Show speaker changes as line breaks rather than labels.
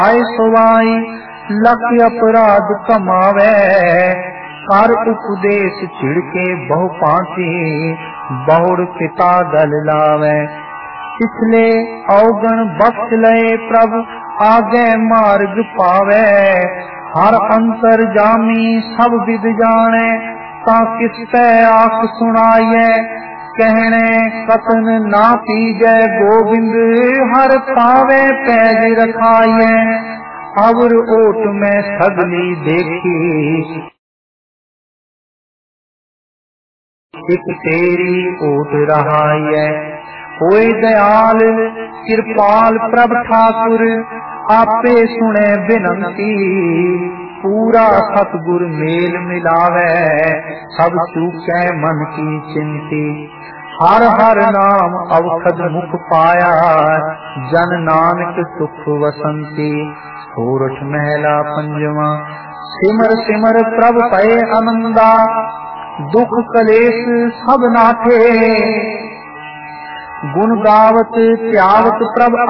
आय सुवाई लख अपराध कमावे, कर उपदेश छिड़के बहु पांति, बहुड़ पिता गल लावे। पिछले अवगण बख्श लय प्रभु, आगे मार्ग पावे। हर अंतर जामी सब विद जाने, ता किस पे आख सुनाइए। कहने कथन ना पीजै गोविंद, हर पावे पैज रखाइए। अवर ओट में सगली देखी, एक तेरी ओट रहाइए। होए दयाल कृपाल प्रभ ठाकुर, आपे सुने बिनती। पूरा सतगुर मेल मिलावे, सब चूकै मन की चिंती। हर हर नाम अवखद मुख पाया, जन नानक सुख वसंती। सोरठ महला पंजवा। सिमर सिमर प्रभ पए आनंदा, दुख कलेश सब नाथे। गुण गावत त्यावत प्रभ